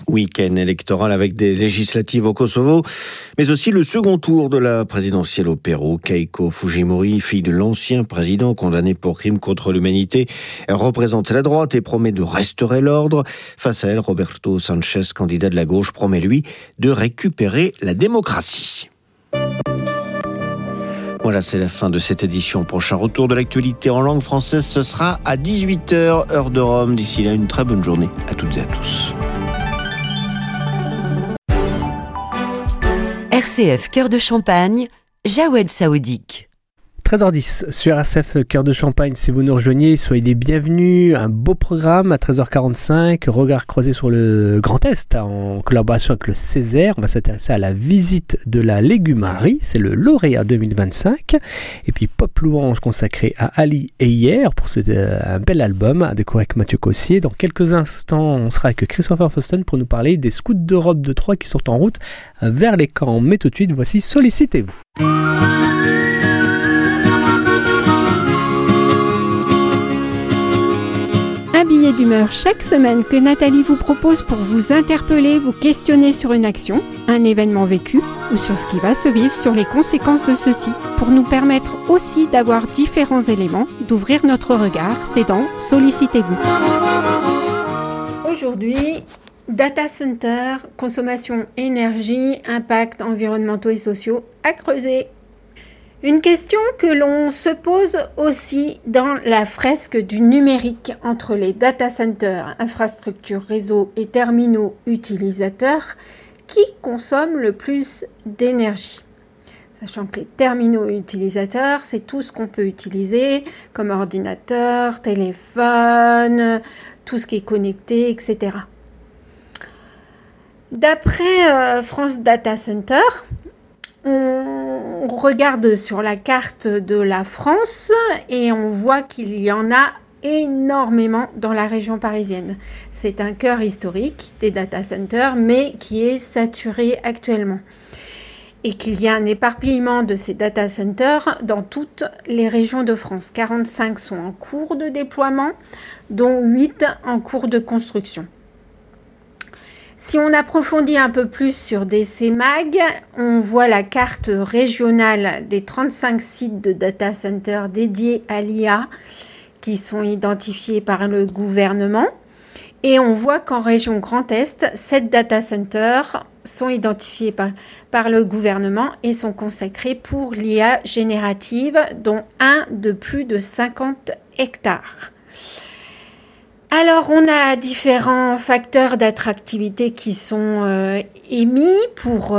Week-end électoral avec des législatives au Kosovo, mais aussi le second tour de la présidentielle au Pérou. Keiko Fujimori, fille de l'ancien président condamné pour crimes contre l'humanité, représente la droite et promet de restaurer l'ordre. Face à elle, Roberto Sanchez, candidat de la gauche, promet lui de récupérer la démocratie. Voilà, c'est la fin de cette édition. Prochain retour de l'actualité en langue française, ce sera à 18h, heure de Rome. D'ici là, une très bonne journée à toutes et à tous. RCF Cœur de Champagne, Jawed Saoudik. 13h10 sur RCF Cœur de Champagne, si vous nous rejoignez, soyez les bienvenus. Un beau programme à 13h45, regard croisé sur le Grand Est en collaboration avec le Césaire. On va s'intéresser à la visite de la légumerie, c'est le lauréat 2025. Et puis Pop Louange consacré à Ali et Hier pour un bel album à découvrir avec Mathieu Cossier. Dans quelques instants, on sera avec Christopher Foston pour nous parler des scouts d'Europe de Troyes qui sont en route vers les camps. Mais tout de suite, voici Sollicitez-vous. Un billet d'humeur chaque semaine que Nathalie vous propose pour vous interpeller, vous questionner sur une action, un événement vécu ou sur ce qui va se vivre, sur les conséquences de ceci, pour nous permettre aussi d'avoir différents éléments, d'ouvrir notre regard. C'est dans Sollicitez-vous. Aujourd'hui, data center, consommation énergie, impact environnementaux et sociaux à creuser. Une question que l'on se pose aussi dans la fresque du numérique entre les data centers, infrastructures, réseaux et terminaux utilisateurs, qui consomment le plus d'énergie. Sachant que les terminaux utilisateurs, c'est tout ce qu'on peut utiliser comme ordinateur, téléphone, tout ce qui est connecté, etc. D'après France Data Center, on regarde sur la carte de la France et on voit qu'il y en a énormément dans la région parisienne. C'est un cœur historique des data centers, mais qui est saturé actuellement. Et qu'il y a un éparpillement de ces data centers dans toutes les régions de France. 45 sont en cours de déploiement, dont 8 en cours de construction. Si on approfondit un peu plus sur DCMag, on voit la carte régionale des 35 sites de data centers dédiés à l'IA qui sont identifiés par le gouvernement. Et on voit qu'en région Grand Est, 7 data centers sont identifiés par le gouvernement et sont consacrés pour l'IA générative, dont un de plus de 50 hectares. Alors, on a différents facteurs d'attractivité qui sont émis pour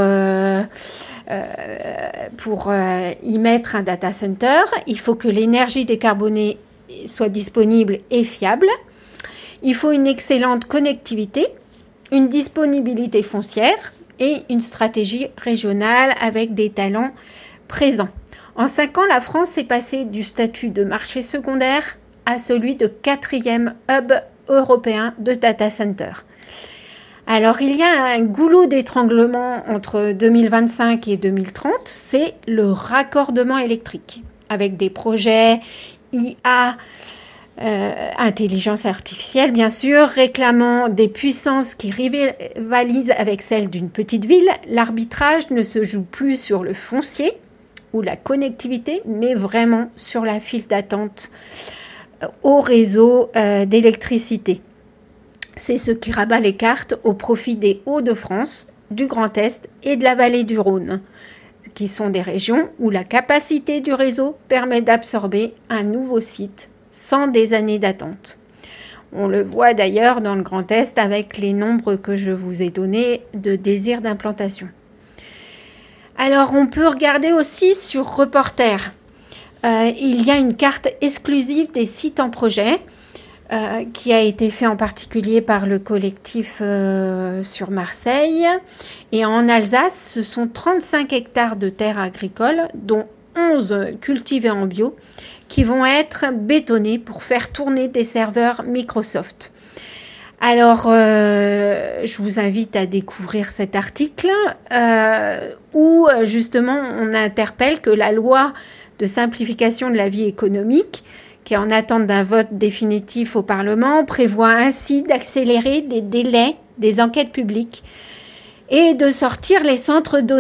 y mettre un data center. Il faut que l'énergie décarbonée soit disponible et fiable. Il faut une excellente connectivité, une disponibilité foncière et une stratégie régionale avec des talents présents. En 5 ans, la France est passée du statut de marché secondaire à celui de 4e hub européen de data center. Alors, il y a un goulot d'étranglement entre 2025 et 2030, c'est le raccordement électrique, avec des projets IA, intelligence artificielle bien sûr, réclamant des puissances qui rivalisent avec celles d'une petite ville. L'arbitrage ne se joue plus sur le foncier ou la connectivité, mais vraiment sur la file d'attente au réseau d'électricité. C'est ce qui rabat les cartes au profit des Hauts-de-France, du Grand Est et de la vallée du Rhône, qui sont des régions où la capacité du réseau permet d'absorber un nouveau site sans des années d'attente. On le voit d'ailleurs dans le Grand Est avec les nombres que je vous ai donnés de désirs d'implantation. Alors on peut regarder aussi sur Reporter. Il y a une carte exclusive des sites en projet qui a été fait en particulier par le collectif sur Marseille. Et en Alsace, ce sont 35 hectares de terres agricoles, dont 11 cultivés en bio, qui vont être bétonnés pour faire tourner des serveurs Microsoft. Alors, je vous invite à découvrir cet article où justement on interpelle que la loi de simplification de la vie économique, qui est en attente d'un vote définitif au Parlement, prévoit ainsi d'accélérer les délais des enquêtes publiques et de sortir les centres de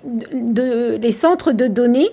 données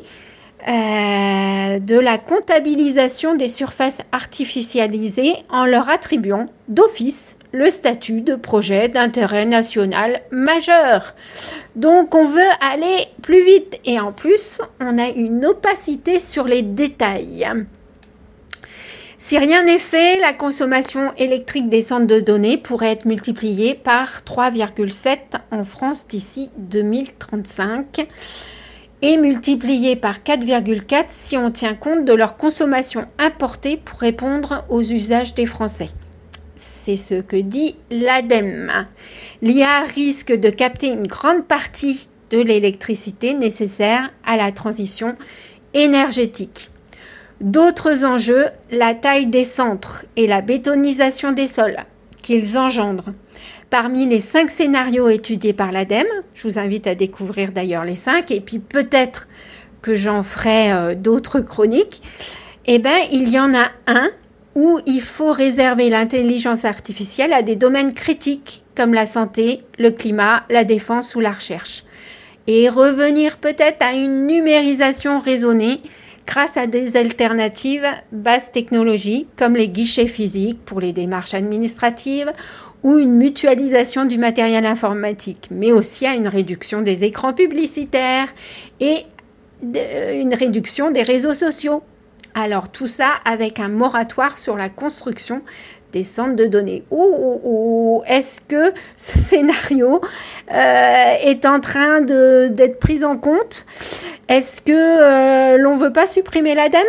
de la comptabilisation des surfaces artificialisées en leur attribuant d'office le statut de projet d'intérêt national majeur. Donc on veut aller plus vite et en plus on a une opacité sur les détails. Si rien n'est fait, la consommation électrique des centres de données pourrait être multipliée par 3,7 en France d'ici 2035 et multipliée par 4,4 si on tient compte de leur consommation importée pour répondre aux usages des Français. C'est ce que dit l'ADEME. L'IA risque de capter une grande partie de l'électricité nécessaire à la transition énergétique. D'autres enjeux, la taille des centres et la bétonisation des sols qu'ils engendrent. Parmi les 5 scénarios étudiés par l'ADEME, je vous invite à découvrir d'ailleurs les 5, et puis peut-être que j'en ferai d'autres chroniques, il y en a un où il faut réserver l'intelligence artificielle à des domaines critiques comme la santé, le climat, la défense ou la recherche. Et revenir peut-être à une numérisation raisonnée grâce à des alternatives basse technologie comme les guichets physiques pour les démarches administratives ou une mutualisation du matériel informatique, mais aussi à une réduction des écrans publicitaires et une réduction des réseaux sociaux. Alors tout ça avec un moratoire sur la construction des centres de données. Est-ce que ce scénario est en train d'être pris en compte? Est-ce que l'on ne veut pas supprimer l'ADEME?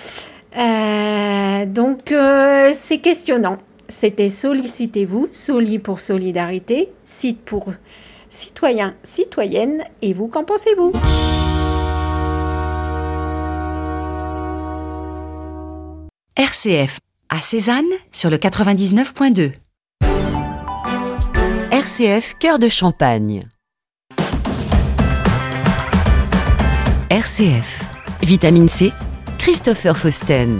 Donc c'est questionnant. C'était Sollicitez-vous, Soli pour solidarité, Cite pour citoyens, citoyennes, et vous, qu'en pensez-vous? RCF à Cézanne sur le 99.2. RCF Cœur de Champagne. RCF Vitamine C, Christopher Fausten.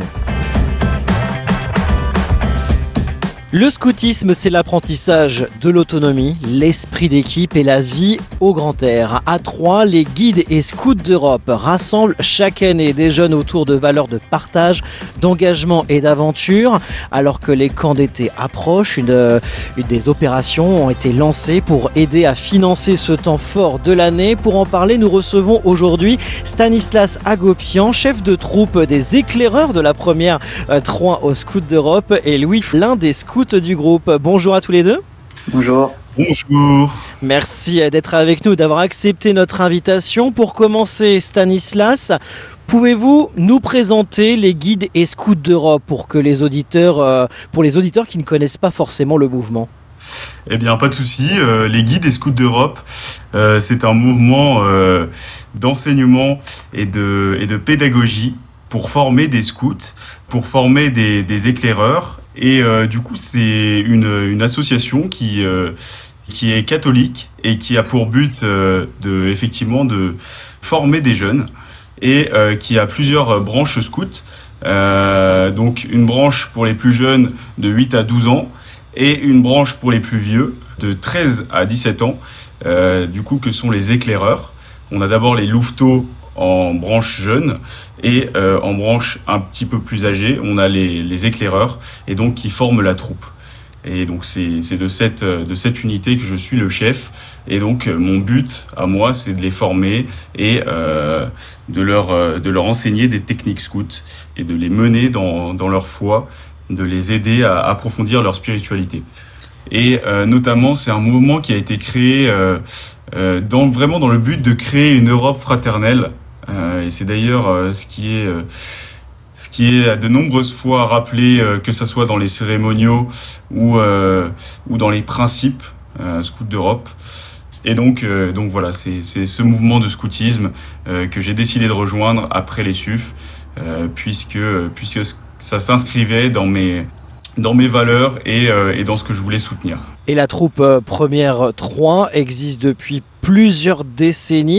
Le scoutisme, c'est l'apprentissage de l'autonomie, l'esprit d'équipe et la vie au grand air. À Troyes, les guides et scouts d'Europe rassemblent chaque année des jeunes autour de valeurs de partage, d'engagement et d'aventure. Alors que les camps d'été approchent, des opérations ont été lancées pour aider à financer ce temps fort de l'année. Pour en parler, nous recevons aujourd'hui Stanislas Agopian, chef de troupe des éclaireurs de la première Troyes aux scouts d'Europe, et Louis, l'un des scouts du groupe. Bonjour à tous les deux. Bonjour. Bonjour. Merci d'être avec nous, d'avoir accepté notre invitation. Pour commencer, Stanislas, pouvez-vous nous présenter les guides et scouts d'Europe pour les auditeurs qui ne connaissent pas forcément le mouvement? Eh bien, pas de souci. Les guides et scouts d'Europe, c'est un mouvement d'enseignement et de pédagogie pour former des scouts, pour former des éclaireurs. Et du coup, c'est une association qui est catholique et qui a pour but effectivement de former des jeunes et qui a plusieurs branches scouts. Donc une branche pour les plus jeunes de 8 à 12 ans et une branche pour les plus vieux de 13 à 17 ans, du coup que sont les éclaireurs. On a d'abord les louveteaux en branche jeune et en branche un petit peu plus âgée, on a les éclaireurs et donc qui forment la troupe. Et donc c'est de cette unité que je suis le chef. Et donc mon but à moi, c'est de les former et de leur enseigner des techniques scouts et de les mener dans leur foi, de les aider à approfondir leur spiritualité. Et notamment, c'est un mouvement qui a été créé vraiment dans le but de créer une Europe fraternelle. Et c'est d'ailleurs ce qui est de nombreuses fois rappelé, que ce soit dans les cérémoniaux ou dans les principes scouts d'Europe. Et donc voilà, c'est ce mouvement de scoutisme que j'ai décidé de rejoindre après les SUF, puisque ça s'inscrivait dans mes valeurs et dans ce que je voulais soutenir. Et la troupe Première Troyes existe depuis plusieurs décennies.